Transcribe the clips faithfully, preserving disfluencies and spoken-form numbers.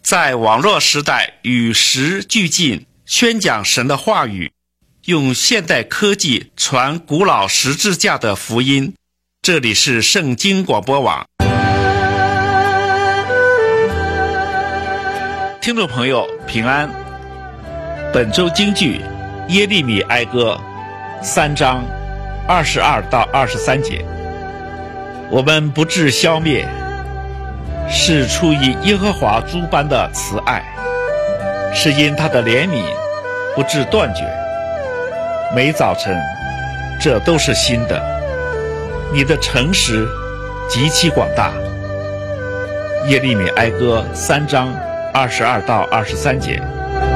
在网络时代与时俱进，宣讲神的话语，用现代科技传古老十字架的福音。这里是圣经广播网。听众朋友平安，本周京剧耶利米哀歌三章二十二到二十三节。我们不致消灭，是出于耶和华诸般的慈爱，是因他的怜悯不致断绝。每早晨，这都是新的。你的诚实极其广大。耶利米哀歌三章二十二到二十三节。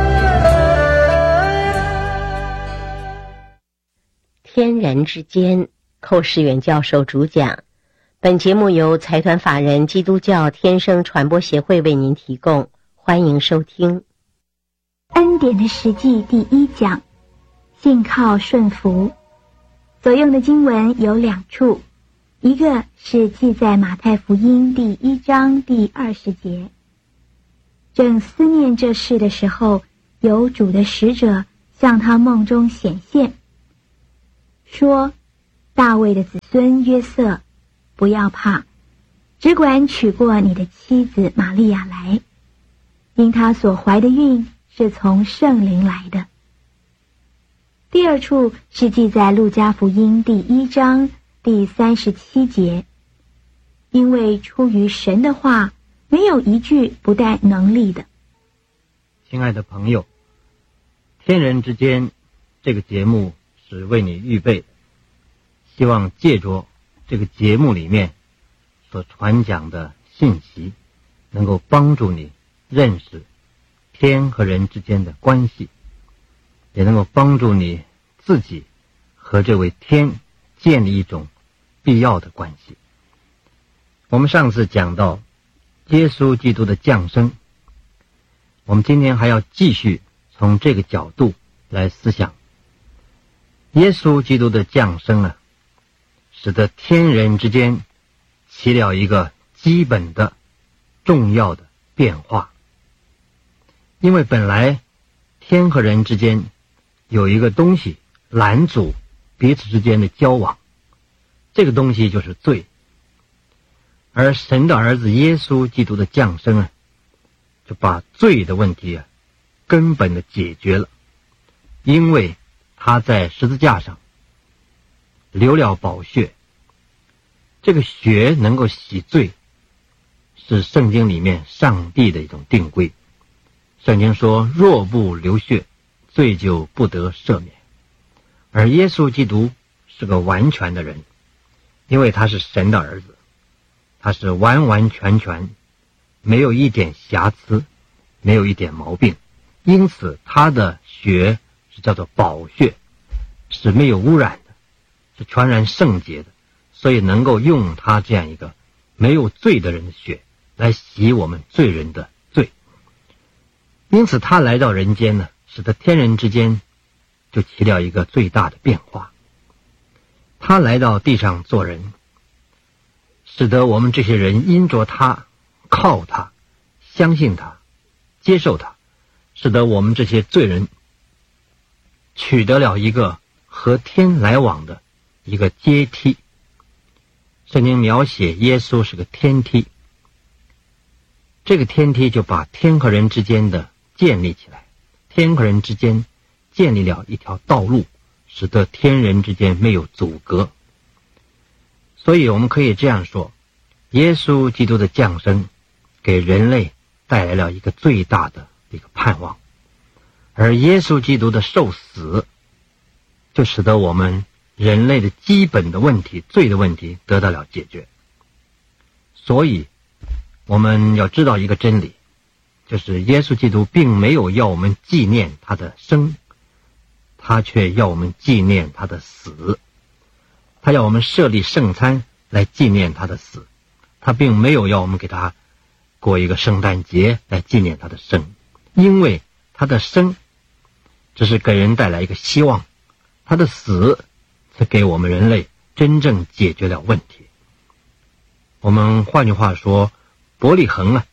天人之间，寇世远教授主讲。本节目由财团法人基督教天生传播协会为您提供，欢迎收听。 恩典的实际第一讲，信靠顺服。所用的经文有两处，一个是记在马太福音第一章第二十节。正思念这事的时候，有主的使者向他梦中显现，说：大卫的子孙约瑟，不要怕，只管娶过你的妻子玛利亚来，因她所怀的孕是从圣灵来的。第二处是记在路加福音第一章第三十七节，因为出于神的话，没有一句不带能力的。 亲爱的朋友，天人之间这个节目是为你预备的，希望借着这个节目里面所传讲的信息，能够帮助你认识天和人之间的关系，也能够帮助你自己和这位天建立一种必要的关系。我们上次讲到耶稣基督的降生，我们今天还要继续从这个角度来思想。耶稣基督的降生啊，使得天人之间起了一个基本的重要的变化。因为本来天和人之间有一个东西拦阻彼此之间的交往，这个东西就是罪。而神的儿子耶稣基督的降生啊，就把罪的问题啊根本的解决了。因为他在十字架上流了宝血，这个血能够洗罪，是圣经里面上帝的一种定规。圣经说，若不流血，罪就不得赦免。而耶稣基督是个完全的人，因为他是神的儿子，他是完完全全没有一点瑕疵，没有一点毛病，因此他的血是叫做宝血，是没有污染的，是全然圣洁的，所以能够用他这样一个没有罪的人的血来洗我们罪人的罪。因此他来到人间呢，使得天人之间就起了一个最大的变化。他来到地上做人，使得我们这些人因着他，靠他，相信他，接受他，使得我们这些罪人取得了一个和天来往的一个阶梯。圣经描写耶稣是个天梯，这个天梯就把天和人之间的建立起来，天和人之间建立了一条道路，使得天人之间没有阻隔。所以我们可以这样说，耶稣基督的降生给人类带来了一个最大的一个盼望，而耶稣基督的受死就使得我们人类的基本的问题，罪的问题得到了解决。所以我们要知道一个真理，就是耶稣基督并没有要我们纪念他的生，他却要我们纪念他的死。他要我们设立圣餐来纪念他的死，他并没有要我们给他过一个圣诞节来纪念他的生，因为他的生只是给人带来一个希望，他的死才给我们人类真正解决了问题。我们换句话说，伯利恒啊，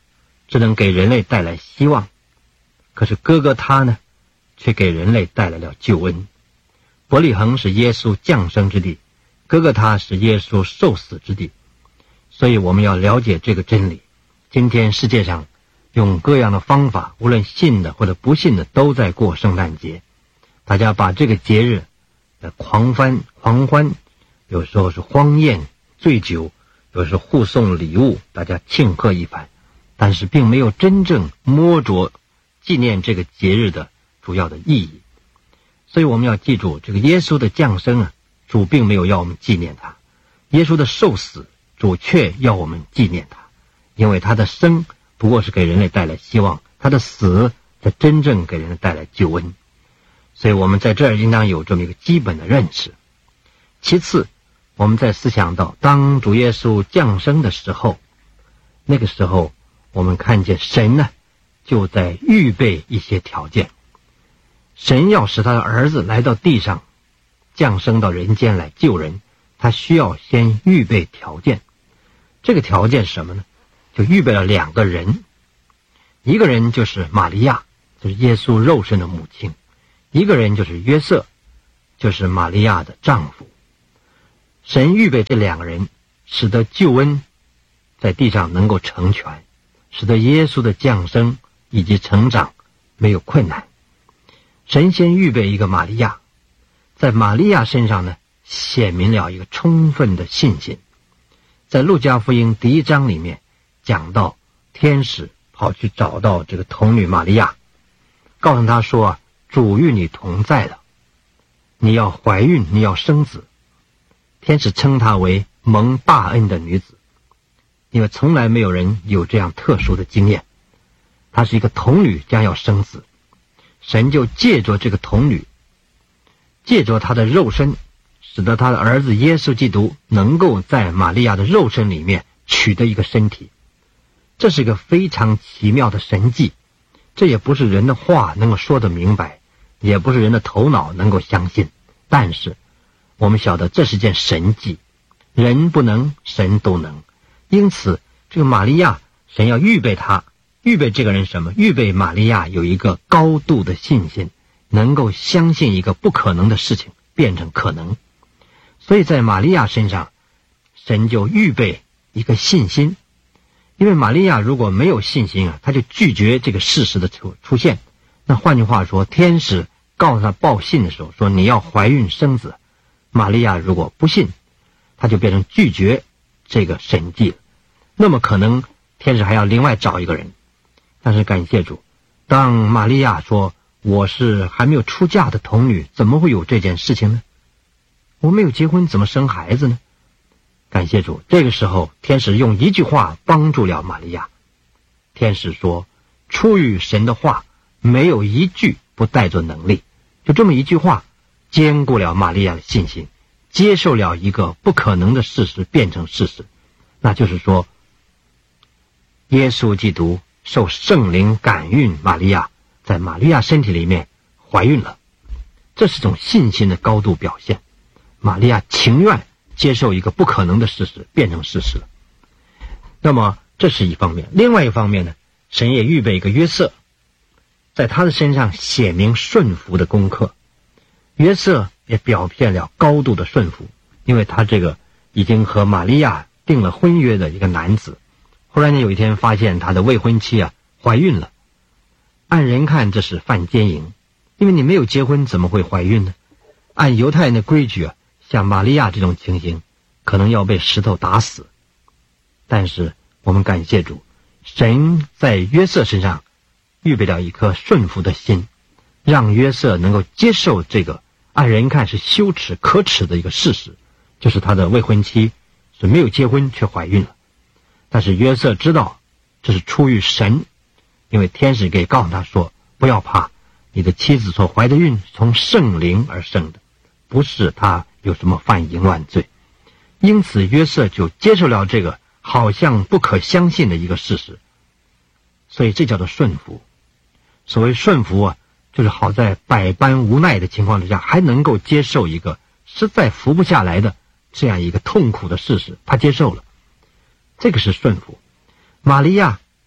只能给人类带来希望，可是哥哥他呢，却给人类带来了救恩。伯利恒是耶稣降生之地，哥哥他是耶稣受死之地。所以我们要了解这个真理。今天世界上用各样的方法，无论信的或者不信的，都在过圣诞节。大家把这个节日的狂欢狂欢，有时候是荒宴醉酒，有时候互送礼物，大家庆贺一番，但是并没有真正摸着纪念这个节日的主要的意义。所以我们要记住，这个耶稣的降生啊，主并没有要我们纪念他；耶稣的受死，主却要我们纪念他，因为他的生不过是给人类带来希望，他的死才真正给人类带来救恩。所以我们在这儿应当有这么一个基本的认识。其次，我们再思想到，当主耶稣降生的时候，那个时候我们看见神呢，就在预备一些条件。神要使他的儿子来到地上，降生到人间来救人，他需要先预备条件。这个条件是什么呢？就预备了两个人，一个人就是玛利亚，就是耶稣肉身的母亲；一个人就是约瑟，就是玛利亚的丈夫。神预备这两个人，使得救恩在地上能够成全，使得耶稣的降生以及成长没有困难。神先预备一个玛利亚，在玛利亚身上呢，显明了一个充分的信心。在路加福音第一章里面讲到，天使跑去找到这个童女玛利亚，告诉她说啊，主与你同在了，你要怀孕，你要生子。天使称她为蒙大恩的女子，因为从来没有人有这样特殊的经验。她是一个童女将要生子，神就借着这个童女，借着她的肉身，使得他的儿子耶稣基督能够在玛利亚的肉身里面取得一个身体。这是一个非常奇妙的神迹，这也不是人的话能够说得明白，也不是人的头脑能够相信，但是我们晓得这是件神迹，人不能，神都能。因此这个玛利亚，神要预备他，预备这个人什么？预备玛利亚有一个高度的信心，能够相信一个不可能的事情变成可能。所以在玛利亚身上，神就预备一个信心。因为玛利亚如果没有信心啊，他就拒绝这个事实的出出现。那换句话说，天使告诉他报信的时候说你要怀孕生子，玛利亚如果不信，他就变成拒绝这个神迹了。那么可能天使还要另外找一个人。但是感谢主，当玛利亚说我是还没有出嫁的童女，怎么会有这件事情呢？我没有结婚怎么生孩子呢？感谢主，这个时候天使用一句话帮助了玛利亚。天使说，出于神的话没有一句不带着能力，就这么一句话坚固了玛利亚的信心，接受了一个不可能的事实变成事实。那就是说，耶稣基督受圣灵感孕，玛利亚在玛利亚身体里面怀孕了，这是种信心的高度表现。玛利亚情愿接受一个不可能的事实变成事实了。那么这是一方面，另外一方面呢，神也预备一个约瑟，在他的身上显明顺服的功课。约瑟也表现了高度的顺服，因为他这个已经和玛利亚订了婚约的一个男子，忽然间有一天发现他的未婚妻啊怀孕了。按人看这是犯奸淫，因为你没有结婚怎么会怀孕呢？按犹太人的规矩啊，像玛利亚这种情形可能要被石头打死。但是我们感谢主，神在约瑟身上预备了一颗顺服的心，让约瑟能够接受这个按人看是羞耻可耻的一个事实，就是他的未婚妻是没有结婚却怀孕了。但是约瑟知道这是出于神，因为天使给告诉他说，不要怕，你的妻子所怀的孕从圣灵而生的，不是他有什么犯淫乱罪。因此约瑟就接受了这个好像不可相信的一个事实，所以这叫做顺服。所谓顺服啊，就是好在百般无奈的情况之下还能够接受一个实在服不下来的这样一个痛苦的事实，他接受了，这个是顺服。玛利亚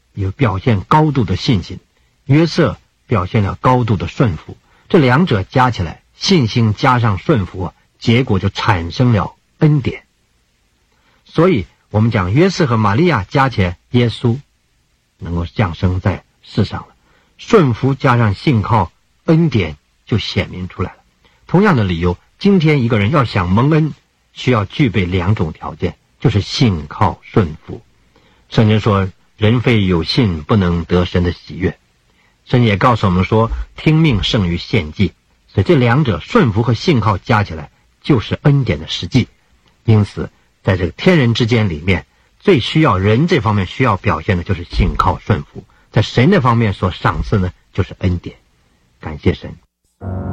有表现高度的信心，约瑟表现了高度的顺服，这两者加起来，信心加上顺服啊，结果就产生了恩典。所以我们讲约瑟和玛利亚加起来，耶稣能够降生在世上了。顺服加上信靠，恩典就显明出来了。同样的理由，今天一个人要想蒙恩，需要具备两种条件，就是信靠顺服。圣经说人非有信不能得神的喜悦，圣经也告诉我们说听命胜于献祭，所以这两者顺服和信靠加起来就是恩典的实际。因此在这个天人之间里面，最需要人这方面需要表现的就是信靠顺服，在神那方面所赏赐呢就是恩典。感谢神。